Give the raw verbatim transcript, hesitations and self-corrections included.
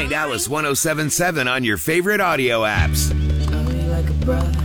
Find Alice ten seventy-seven on your favorite audio apps. Love you like a brother.